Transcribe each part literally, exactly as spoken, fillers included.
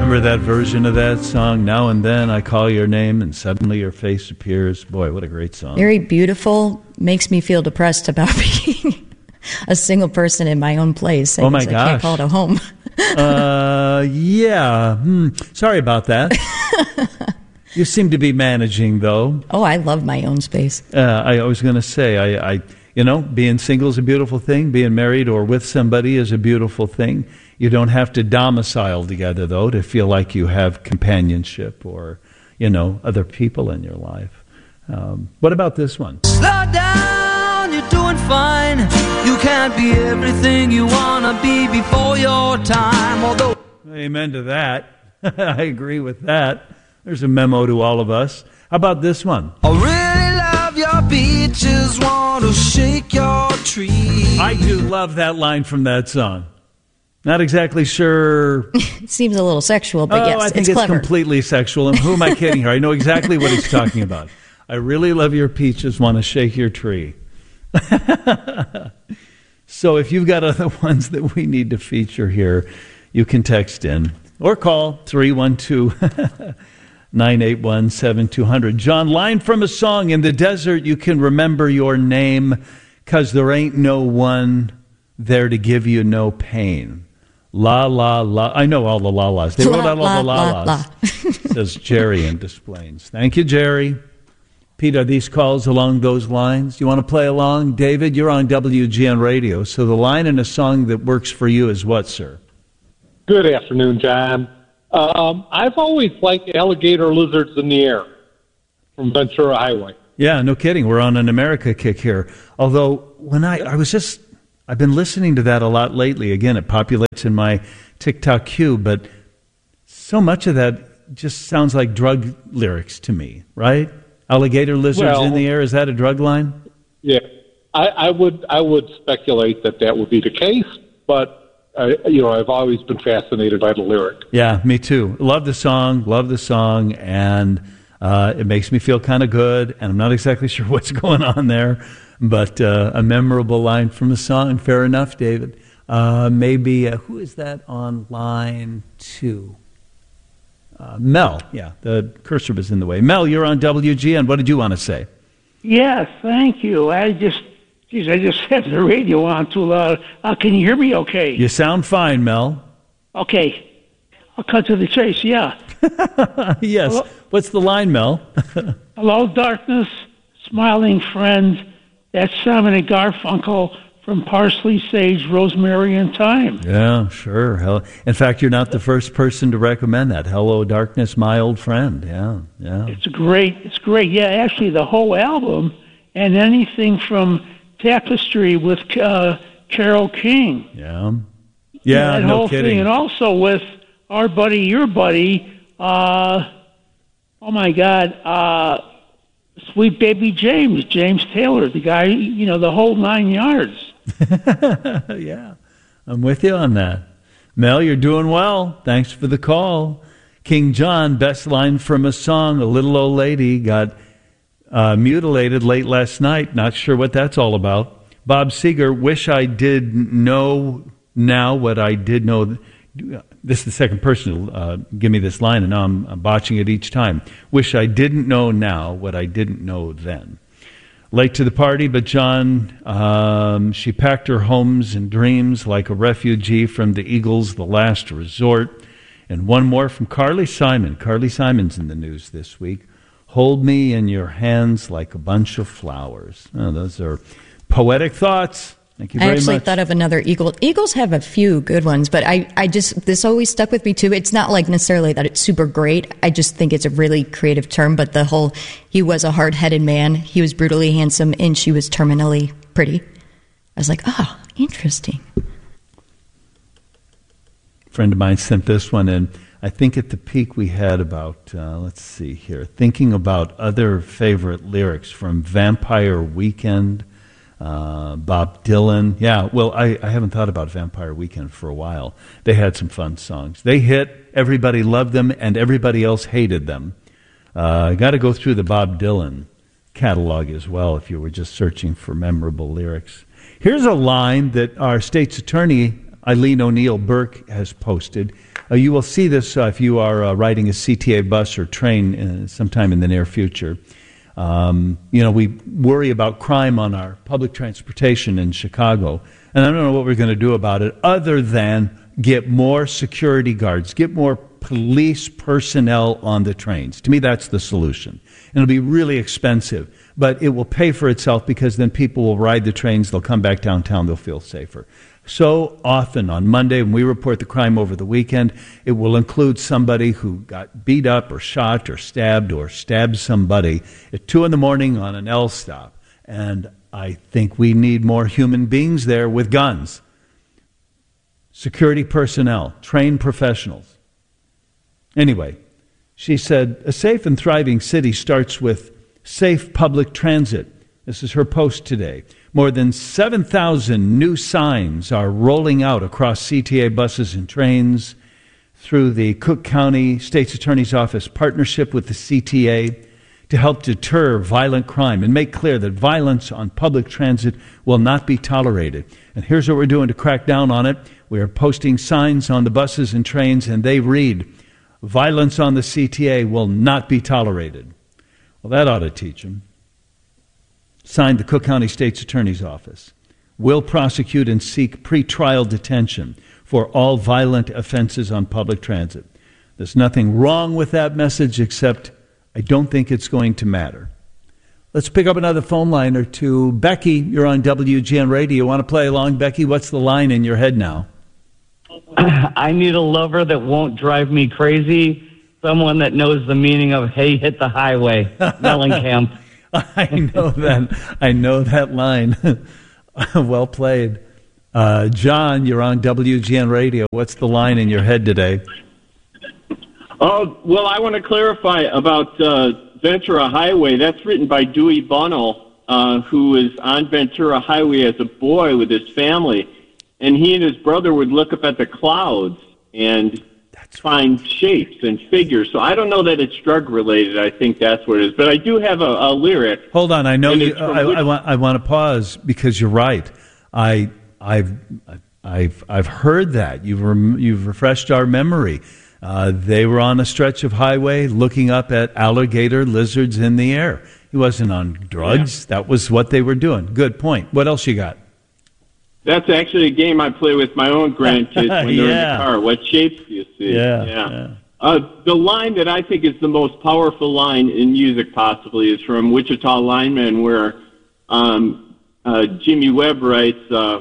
Remember that version of that song? Now and then I call your name and suddenly your face appears. Boy, what a great song. Very beautiful. Makes me feel depressed about being a single person in my own place. I oh my guess gosh. I can't call it a home. uh, yeah. Hmm. Sorry about that. You seem to be managing, though. Oh, I love my own space. Uh, I was going to say, I, I, you know, being single is a beautiful thing. Being married or with somebody is a beautiful thing. You don't have to domicile together, though, to feel like you have companionship or, you know, other people in your life. Um, what about this one? Slow down, you're doing fine. You can't be everything you want to be before your time. Although, amen to that. I agree with that. There's a memo to all of us. How about this one? I really love your beaches, want to shake your tree. I do love that line from that song. Not exactly sure. It seems a little sexual, but oh, yes, I think it's, it's clever. completely sexual. And who am I kidding here? I know exactly what he's talking about. I really love your peaches, want to shake your tree. So if you've got other ones that we need to feature here, you can text in or call three one two, nine eight one, seven two zero zero. John, line from a song. In the desert, you can remember your name because there ain't no one there to give you no pain. La, la, la. I know all the la-las. They wrote out all La, the la, la-las, la. says Jerry in Des Plaines. Thank you, Jerry. Pete, are these calls along those lines? You want to play along? David, you're on W G N Radio, so the line in a song that works for you is what, sir? Good afternoon, John. Um, I've always liked Alligator Lizards in the Air from Ventura Highway. Yeah, no kidding. We're on an America kick here. Although, when I, I was just, I've been listening to that a lot lately. Again, it populates in my TikTok queue, but so much of that just sounds like drug lyrics to me, right? Alligator lizards Well, in the air. Is that a drug line? Yeah, I, I would I would speculate that that would be the case, but uh, you know I've always been fascinated by the lyric. Yeah, me too. Love the song, love the song, and uh, it makes me feel kind of good. And I'm not exactly sure what's going on there, but uh, a memorable line from a song. Fair enough, David. Uh, maybe uh, who is that on line two? Uh, Mel, yeah, the cursor was in the way. Mel, you're on W G N. What did you want to say? Yes, thank you. I just, geez, I just had the radio on too loud. Uh, can you hear me okay? You sound fine, Mel. Okay. I'll cut to the chase, yeah. Yes. Hello? What's the line, Mel? Hello, darkness, smiling friend. That's Simon and Garfunkel from Parsley, Sage, Rosemary, and Thyme. Yeah, sure. Hell, in fact, you're not the first person to recommend that. Hello, darkness, my old friend. Yeah, yeah. It's great. It's great. Yeah, actually, the whole album and anything from Tapestry with uh, Carole King. Yeah. Yeah, that no whole kidding. thing. And also with our buddy, your buddy, uh, oh, my God, uh, Sweet Baby James, James Taylor, the guy, you know, the whole nine yards. Yeah, I'm with you on that. Mel, you're doing well. Thanks for the call. King John, best line from a song, A Little Old Lady, got uh, mutilated late last night. Not sure what that's all about. Bob Seger, wish I did know now what I did know. This is the second person to uh, give me this line, and now I'm, I'm botching it each time. Wish I didn't know now what I didn't know then. Late to the party, but John, um, she packed her homes and dreams like a refugee from the Eagles' The Last Resort. And one more from Carly Simon. Carly Simon's in the news this week. Hold me in your hands like a bunch of flowers. Oh, those are poetic thoughts. Thank you very I much. actually thought of another Eagle. Eagles have a few good ones, but I, I just, this always stuck with me too. It's not like necessarily that it's super great. I just think it's a really creative term, but the whole, he was a hard-headed man, he was brutally handsome, and she was terminally pretty. I was like, oh, interesting. A friend of mine sent this one in. I think at the peak we had about, uh, let's see here, thinking about other favorite lyrics from Vampire Weekend, Uh, Bob Dylan. Yeah, well, I, I haven't thought about Vampire Weekend for a while. They had some fun songs. They hit, everybody loved them, and everybody else hated them. Uh, got to go through the Bob Dylan catalog as well if you were just searching for memorable lyrics. Here's a line that our state's attorney Eileen O'Neill Burke has posted. Uh, you will see this uh, if you are uh, riding a C T A bus or train uh, sometime in the near future. Um, you know, we worry about crime on our public transportation in Chicago, and I don't know what we're going to do about it other than get more security guards, get more police personnel on the trains. To me, that's the solution. And it'll be really expensive, but it will pay for itself because then people will ride the trains, they'll come back downtown, they'll feel safer. So often on Monday when we report the crime over the weekend, it will include somebody who got beat up or shot or stabbed or stabbed somebody at two in the morning on an L stop. And I think we need more human beings there with guns. Security personnel, trained professionals. Anyway, she said, a safe and thriving city starts with safe public transit. This is her post today. More than seven thousand new signs are rolling out across C T A buses and trains through the Cook County State's Attorney's Office partnership with the C T A to help deter violent crime and make clear that violence on public transit will not be tolerated. And here's what we're doing to crack down on it. We are posting signs on the buses and trains, and they read, violence on the C T A will not be tolerated. Well, that ought to teach them. Signed, the Cook County State's Attorney's Office will prosecute and seek pretrial detention for all violent offenses on public transit. There's nothing wrong with that message, except I don't think it's going to matter. Let's pick up another phone line or two. Becky, you're on W G N Radio. You want to play along, Becky? What's the line in your head now? I need a lover that won't drive me crazy. Someone that knows the meaning of, hey, hit the highway. Mellencamp. I know that. I know that line. Well played. Uh, John, you're on W G N Radio. What's the line in your head today? Oh, well, I want to clarify about uh, Ventura Highway. That's written by Dewey Bunnell, uh, who was on Ventura Highway as a boy with his family. And he and his brother would look up at the clouds and that's find right. shapes and figures. So I don't know that it's drug-related. I think that's what it is. But I do have a, a lyric. Hold on. I know you. I, I, want, I want to pause because you're right. I, I've, I've, I've heard that. You've, rem, you've refreshed our memory. Uh, they were on a stretch of highway looking up at alligator lizards in the air. He wasn't on drugs. Yeah. That was what they were doing. Good point. What else you got? That's actually a game I play with my own grandkids when they're yeah. in the car. What shapes do you see? Yeah. yeah. yeah. Uh, the line that I think is the most powerful line in music possibly is from Wichita Lineman, where um, uh, Jimmy Webb writes, uh,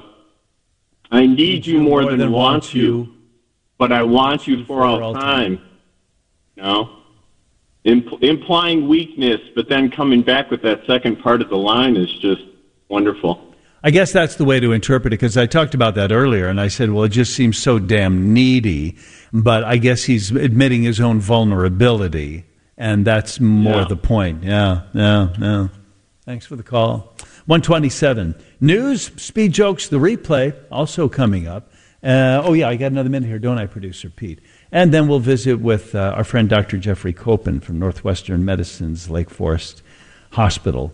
I need, need you more, more than, than want you, you, but I want you for, for all, all time. time. No? Impl- implying weakness, but then coming back with that second part of the line is just wonderful. I guess that's the way to interpret it, because I talked about that earlier, and I said, well, it just seems so damn needy, but I guess he's admitting his own vulnerability, and that's more yeah. the point. Yeah, yeah, yeah. Thanks for the call. one twenty-seven. News, speed jokes, the replay, also coming up. Uh, oh, yeah, I got another minute here, don't I, Producer Pete? And then we'll visit with uh, our friend Doctor Jeffrey Copen from Northwestern Medicine's Lake Forest Hospital.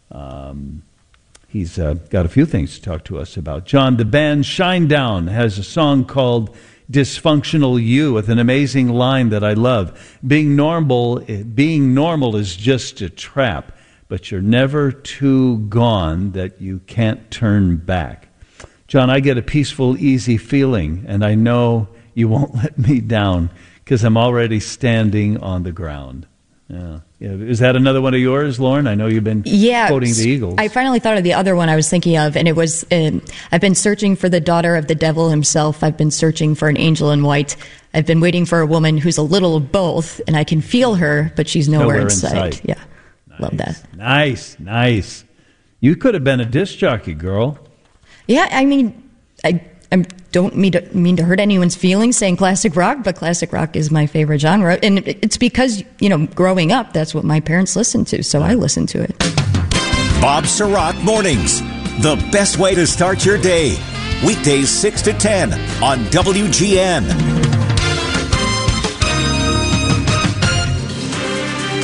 Um He's uh, got a few things to talk to us about. John, the band Shinedown has a song called Dysfunctional You with an amazing line that I love. Being normal, being normal is just a trap, but you're never too gone that you can't turn back. John, I get a peaceful, easy feeling, and I know you won't let me down because I'm already standing on the ground. Yeah. yeah. Is that another one of yours, Lauren? I know you've been yeah, quoting the Eagles. I finally thought of the other one I was thinking of, and it was, um, I've been searching for the daughter of the devil himself. I've been searching for an angel in white. I've been waiting for a woman who's a little of both, and I can feel her, but she's nowhere, nowhere in sight. sight. Yeah, nice. Love that. Nice, nice. You could have been a disc jockey, girl. Yeah, I mean, I I don't mean to, mean to hurt anyone's feelings saying classic rock, but classic rock is my favorite genre. And it's because, you know, growing up, that's what my parents listened to, so I listened to it. Bob Sirott Mornings, the best way to start your day. Weekdays six to ten on W G N.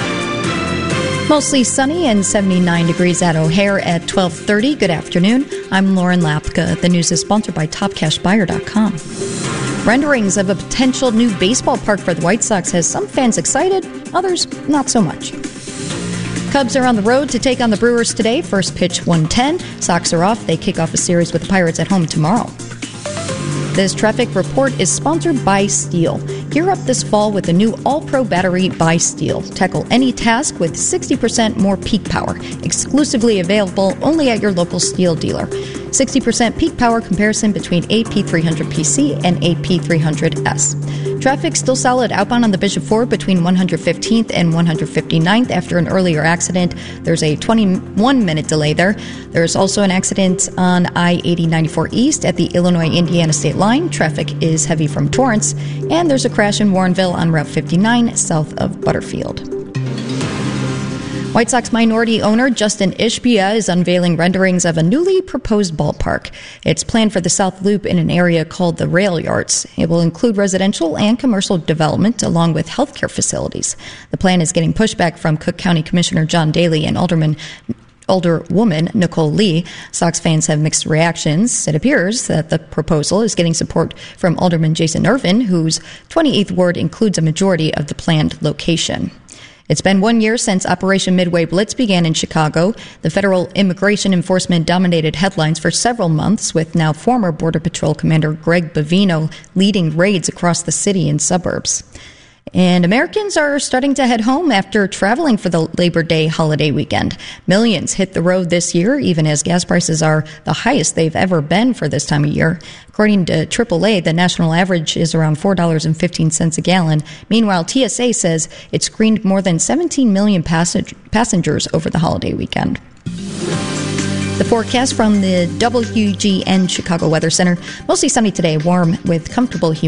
Mostly sunny and seventy-nine degrees at O'Hare at twelve thirty. Good afternoon. I'm Lauren Lapka. The news is sponsored by top cash buyer dot com. Renderings of a potential new baseball park for the White Sox has some fans excited, others not so much. Cubs are on the road to take on the Brewers today. First pitch one ten. Sox are off. They kick off a series with the Pirates at home tomorrow. This traffic report is sponsored by Steel. Gear up this fall with the new All-Pro battery by Steel. Tackle any task with sixty percent more peak power. Exclusively available only at your local Steel dealer. sixty percent peak power comparison between A P three hundred P C and A P three hundred S. Traffic still solid outbound on the Bishop Ford between one hundred fifteenth and one hundred fifty-ninth after an earlier accident. There's a twenty-one minute delay there. There's also an accident on I eighty ninety-four East at the Illinois-Indiana state line. Traffic is heavy from Torrance. And there's a crash in Warrenville on Route fifty-nine south of Butterfield. White Sox minority owner Justin Ishbia is unveiling renderings of a newly proposed ballpark. It's planned for the South Loop in an area called the Rail Yards. It will include residential and commercial development along with healthcare facilities. The plan is getting pushback from Cook County Commissioner John Daly and Alderman Alderwoman Nicole Lee. Sox fans have mixed reactions. It appears that the proposal is getting support from Alderman Jason Irvin, whose twenty-eighth ward includes a majority of the planned location. It's been one year since Operation Midway Blitz began in Chicago. The federal immigration enforcement dominated headlines for several months, with now former Border Patrol Commander Greg Bavino leading raids across the city and suburbs. And Americans are starting to head home after traveling for the Labor Day holiday weekend. Millions hit the road this year, even as gas prices are the highest they've ever been for this time of year. According to triple A, the national average is around four dollars and fifteen cents a gallon. Meanwhile, T S A says it screened more than seventeen million passage- passengers over the holiday weekend. The forecast from the W G N Chicago Weather Center: mostly sunny today, warm with comfortable humidity.